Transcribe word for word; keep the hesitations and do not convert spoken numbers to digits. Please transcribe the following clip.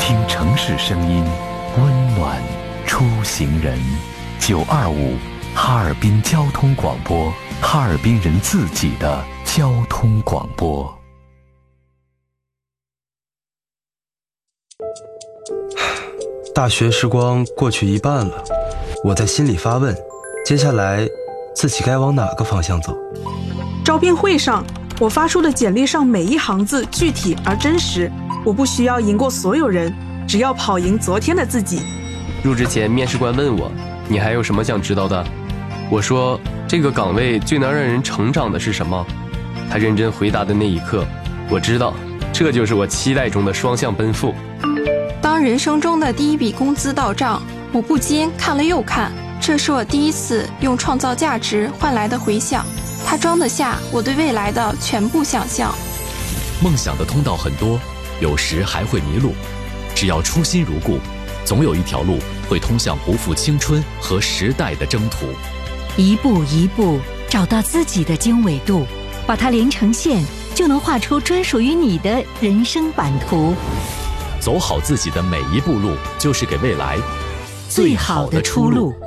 听城市声音，温暖出行人。九二五哈尔滨交通广播，哈尔滨人自己的交通广播。 大学时光过去一半了，我在心里发问，接下来自己该往哪个方向走？ 招聘会上，我发出的简历上每一行字具体而真实，我不需要赢过所有人，只要跑赢昨天的自己。 入职前，面试官问我，你还有什么想知道的？我说，这个岗位最能让人成长的是什么？他认真回答的那一刻，我知道，这就是我期待中的双向奔赴。 当人生中的第一笔工资到账，我不禁看了又看，这是我第一次用创造价值换来的回响，它装得下我对未来的全部想象。 梦想的通道很多，有时还会迷路，只要初心如故，总有一条路会通向不负青春和时代的征途。 一步一步找到自己的经纬度，把它连成线，就能画出专属于你的人生版图。 走好自己的每一步路，就是给未来最好的出路。